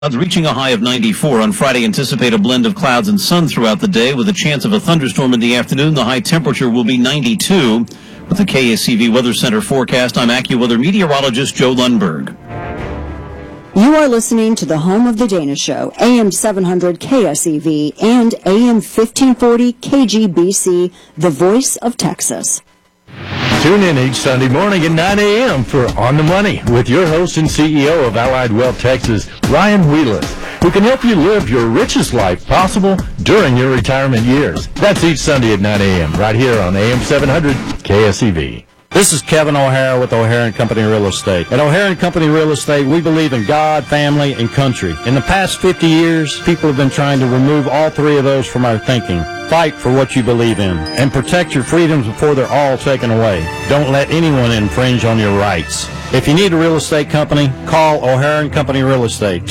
Clouds reaching a high of 94 on Friday. Anticipate a blend of clouds and sun throughout the day with a chance of a thunderstorm in the afternoon. The high temperature will be 92. With the KSCV Weather Center forecast, I'm AccuWeather meteorologist Joe Lundberg. You are listening to the home of the Dana Show, AM 700 KSEV and AM 1540 KGBC, the voice of Texas. Tune in each Sunday morning at 9 a.m. for On the Money with your host and CEO of Allied Wealth Texas, Ryan Wheelis, who can help you live your richest life possible during your retirement years. That's each Sunday at 9 a.m. right here on AM 700 KSEV. This is Kevin O'Hara with O'Hara & Company Real Estate. At O'Hara & Company Real Estate, we believe in God, family, and country. In the past 50 years, people have been trying to remove all three of those from our thinking. Fight for what you believe in and protect your freedoms before they're all taken away. Don't let anyone infringe on your rights. If you need a real estate company, call O'Hara & Company Real Estate,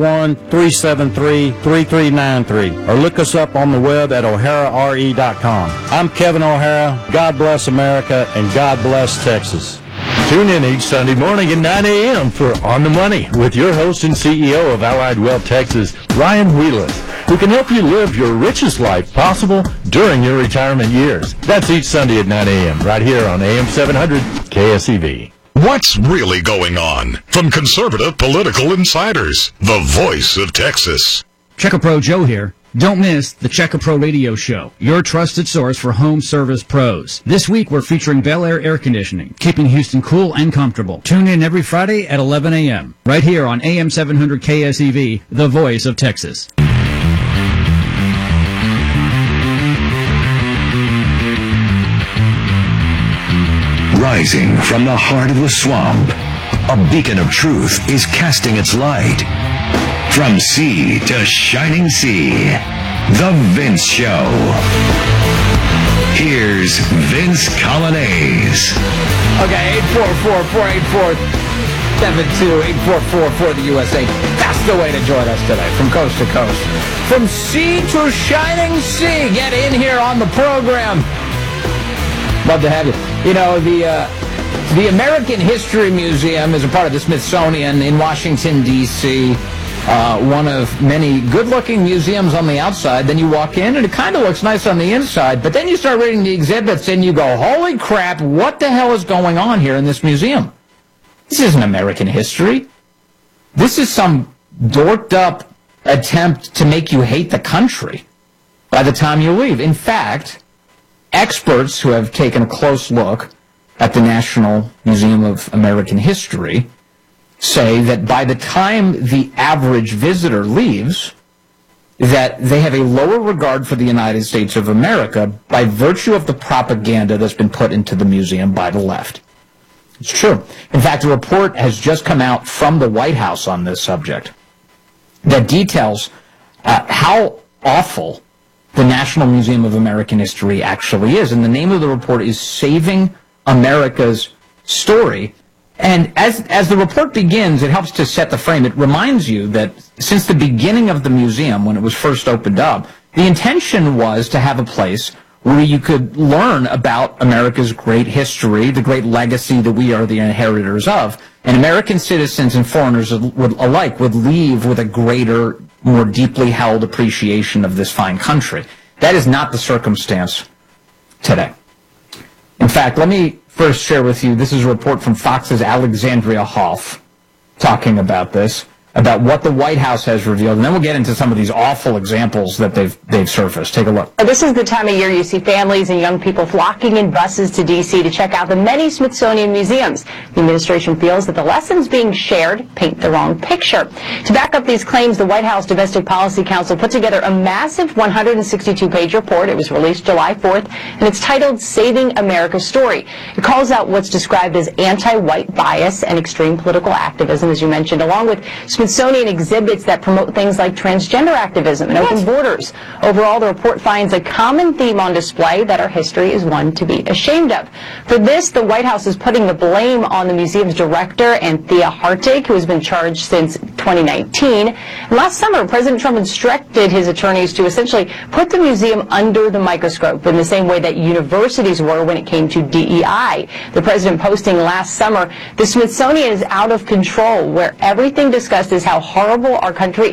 281-373-3393, or look us up on the web at o'harare.com. I'm Kevin O'Hara. God bless America, and God bless Texas. Tune in each Sunday morning at 9 a.m. for On the Money with your host and CEO of Allied Wealth Texas, Ryan Wheelis, who can help you live your richest life possible during your retirement years. That's each Sunday at 9 a.m. right here on AM 700 KSEV. What's really going on? From conservative political insiders, the voice of Texas. Checkapro Joe here. Don't miss the Checkapro Radio Show, your trusted source for home service pros. This week we're featuring Bel Air Air Conditioning, keeping Houston cool and comfortable. Tune in every Friday at 11 a.m. right here on AM 700 KSEV, the voice of Texas. Rising from the heart of the swamp, a beacon of truth is casting its light. From sea to shining sea, The Vince Show. Here's Vince Colonnese. Okay, 844-484-728444 for the USA. That's the way to join us today, from coast to coast. From sea to shining sea. Get in here on the program. Love to have you. You know, the American History Museum is a part of the Smithsonian in Washington, D.C., one of many good-looking museums on the outside. Then you walk in, and it kind of looks nice on the inside, but then you start reading the exhibits, and you go, holy crap, what the hell is going on here in this museum? This isn't American history. This is some dorked-up attempt to make you hate the country by the time you leave. In fact, experts who have taken a close look at the National Museum of American History say that by the time the average visitor leaves, that they have a lower regard for the United States of America by virtue of the propaganda that's been put into the museum by the left. It's true. In fact, a report has just come out from the White House on this subject that details how awful the National Museum of American History actually is. And the name of the report is Saving America's Story. And as the report begins, it helps to set the frame. It reminds you that since the beginning of the museum, when it was first opened up, the intention was to have a place where you could learn about America's great history, the great legacy that we are the inheritors of. And American citizens and foreigners alike would leave with a greater, more deeply held appreciation of this fine country. That is not the circumstance today. In fact, let me first share with you, this is a report from Fox's Alexandria Hoff talking about this, about what the White House has revealed, and then we'll get into some of these awful examples that they've surfaced. Take a look. This is the time of year you see families and young people flocking in buses to D.C. to check out the many Smithsonian museums. The administration feels that the lessons being shared paint the wrong picture. To back up these claims, the White House Domestic Policy Council put together a massive 162-page report. It was released July 4th, and it's titled Saving America's Story. It calls out what's described as anti-white bias and extreme political activism, as you mentioned, along with Smithsonian exhibits that promote things like transgender activism and open borders. Overall, the report finds a common theme on display, that our history is one to be ashamed of. For this, the White House is putting the blame on the museum's director, Anthea Hartig, who has been charged since 2019. And last summer, President Trump instructed his attorneys to essentially put the museum under the microscope in the same way that universities were when it came to DEI. The president posting last summer, "The Smithsonian is out of control, where everything discussed is how horrible our country